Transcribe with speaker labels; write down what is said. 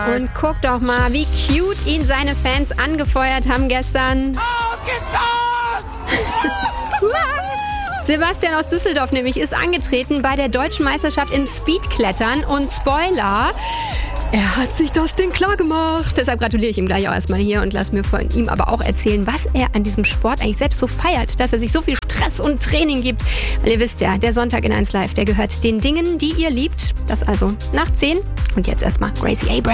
Speaker 1: Und guck doch mal, wie cute ihn seine Fans angefeuert haben gestern. Sebastian aus Düsseldorf nämlich ist angetreten bei der Deutschen Meisterschaft im Speedklettern und Spoiler, er hat sich das Ding klar gemacht. Deshalb gratuliere ich ihm gleich auch erstmal hier und lass mir von ihm aber auch erzählen, was er an diesem Sport eigentlich selbst so feiert, dass er sich so viel Stress und Training gibt. Weil ihr wisst ja, der Sonntag in 1 Live, der gehört den Dingen, die ihr liebt. Das also nach 10. Und jetzt erstmal Gracie Abrams.